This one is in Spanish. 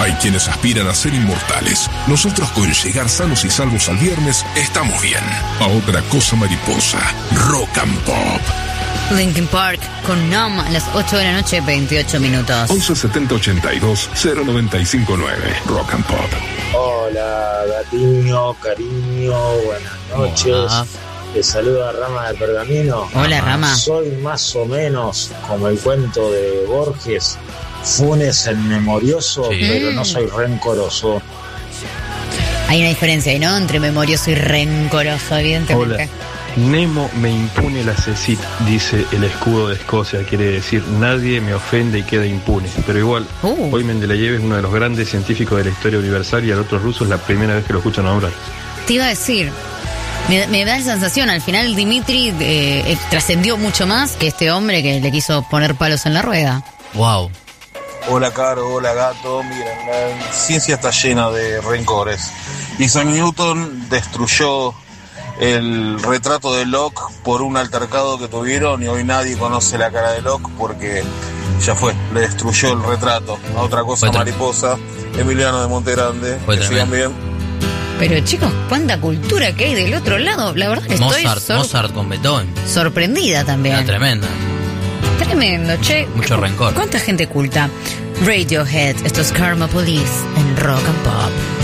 Hay quienes aspiran a ser inmortales. Nosotros, con llegar sanos y salvos al viernes, estamos bien. A otra cosa, mariposa. Rock and Pop. Linkin Park con Numb a las 8 de la noche, 28 minutos. 11 70 82 0959. Rock and Pop. Hola, gatiño, cariño, buenas noches. Hola. Te saluda Rama de Pergamino. Hola, Rama. Soy más o menos como el cuento de Borges, Funes el memorioso, Sí. pero no soy rencoroso. Hay una diferencia, ¿no? Entre memorioso y rencoroso, evidentemente. Hola. Nemo me impune la CECIT, dice el escudo de Escocia, quiere decir nadie me ofende y queda impune. Pero igual, hoy Mendeleev es uno de los grandes científicos de la historia universal y al otro ruso es la primera vez que lo escuchan nombrar. Te iba a decir, me da la sensación, al final Dimitri trascendió mucho más que este hombre que le quiso poner palos en la rueda. Wow. Hola Caro, hola Gato. Miren, la ciencia está llena de rencores. Isaac Newton destruyó el retrato de Locke por un altercado que tuvieron y hoy nadie conoce la cara de Locke porque ya fue, le destruyó el retrato. A otra cosa, mariposa. Emiliano de Montegrande. Que sigan bien. Pero chicos, cuánta cultura que hay del otro lado. La verdad que estoy Mozart con Beethoven. sorprendida también. Era tremenda. Tremendo, che. Mucho rencor. ¿Cuánta gente culta? Radiohead, esto es Karma Police en Rock and Pop.